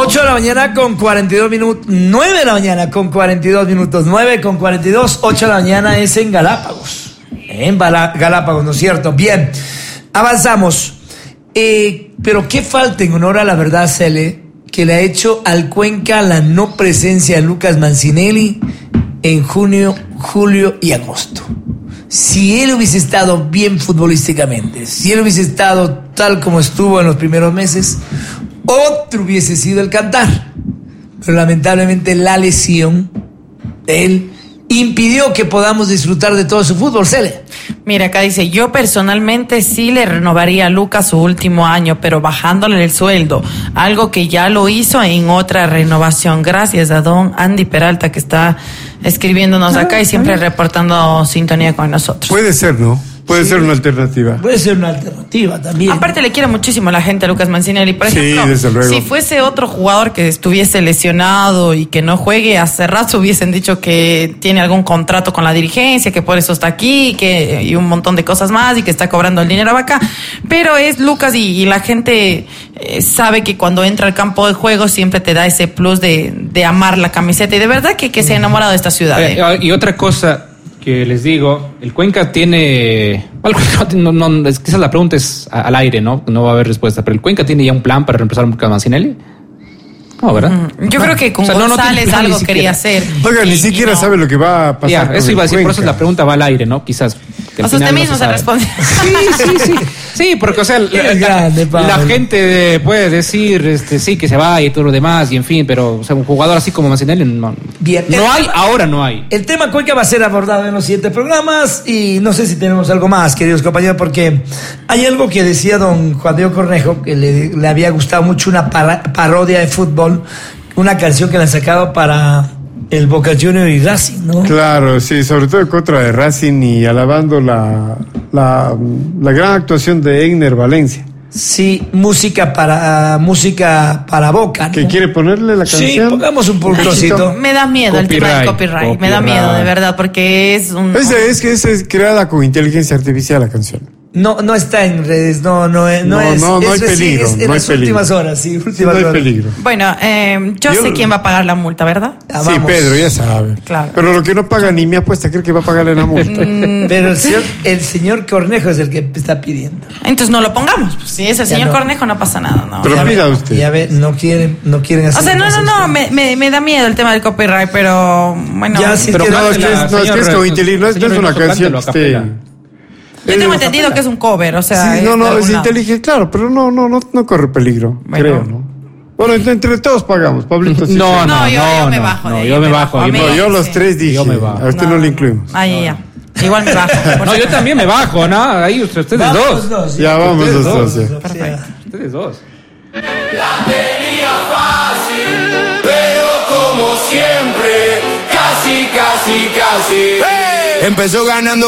8 de la mañana con 42 minutos, 9 de la mañana con 42 minutos, 9 con 42, 8 de la mañana es en Galápagos. Galápagos, ¿no es cierto? Bien, avanzamos. Pero qué falta en honor a la verdad, Cele, que le ha hecho al Cuenca la no presencia de Lucas Mancinelli en junio, julio y agosto. Si él hubiese estado bien futbolísticamente, si él hubiese estado tal como estuvo en los primeros meses, otro hubiese sido el cantar. Pero lamentablemente la lesión de él impidió que podamos disfrutar de todo su fútbol, Cele. Mira, acá dice, yo personalmente sí le renovaría a Lucas su último año, pero bajándole el sueldo, algo que ya lo hizo en otra renovación. Gracias a don Andy Peralta, que está escribiéndonos acá y siempre reportando sintonía con nosotros. Puede ser, ¿no? Puede ser una alternativa. Puede ser una alternativa también. Aparte le quiere muchísimo a la gente a Lucas Mancinelli. Por ejemplo, sí, desde luego. Si fuese otro jugador que estuviese lesionado y que no juegue, hace rato hubiesen dicho que tiene algún contrato con la dirigencia, que por eso está aquí, y un montón de cosas más, y que está cobrando el dinero acá. Pero es Lucas y la gente sabe que cuando entra al campo de juego siempre te da ese plus de amar la camiseta. Y de verdad que se ha enamorado de esta ciudad. Y otra cosa que les digo, el Cuenca tiene... quizás la pregunta es al aire, ¿no? No va a haber respuesta, pero el Cuenca tiene ya un plan para reemplazar a Mancinelli. No, ¿verdad? Yo creo que con González algo quería hacer. Oiga, ni siquiera sabe lo que va a pasar. Eso iba a decir, por eso la pregunta va al aire, ¿no? Quizás. O sea, usted mismo se responde. Sí. Sí, porque, o sea, la gente puede decir, sí, que se va y todo lo demás, y en fin, pero, o sea, un jugador así como Mancinelli, no hay, ahora no hay. El tema Cuenca va a ser abordado en los siguientes programas, y no sé si tenemos algo más, queridos compañeros, porque hay algo que decía don Juan Diego Cornejo, que le había gustado mucho una parodia de fútbol, una canción que le han sacado para el Boca Junior y Racing, ¿no? Claro, sí, sobre todo en contra de Racing y alabando la gran actuación de Egner Valencia. Sí, música para Boca, ¿no? ¿Que quiere ponerle la canción? Sí, pongamos un trocito. Me da miedo el tema del copyright. Me da miedo, de verdad, porque es un... Es creada con inteligencia artificial la canción. No está en redes, no es. No hay peligro. En las últimas horas, sí. No hay peligro. Bueno, yo sé quién va a pagar la multa, ¿verdad? Sí, Pedro, ya sabe. Claro. Pero lo que no paga ni mi apuesta, cree que va a pagarle la multa. Pero el señor Cornejo es el que está pidiendo. Entonces no lo pongamos. Pues, si es el señor Cornejo, no pasa nada, ¿no? Pero pida usted. Ya ve, no quieren hacer. O sea, no, me da miedo el tema del copyright, pero bueno. Ya, sí, pero no, es con inteligencia, no es una canción. Yo tengo entendido que es un cover, o sea... Sí, es inteligente, claro, pero no corre peligro, creo, ¿no? Bueno, entre todos pagamos, Pablito. Sí, yo me bajo. Yo me bajo. Yo los tres dije, yo me bajo. A usted no le incluimos. Ya. Igual me bajo. No, yo también me bajo, ¿no? Ahí ustedes dos. Ya vamos los dos. Perfecto. Ustedes dos. La tenía fácil, pero como siempre, casi. Empezó ganando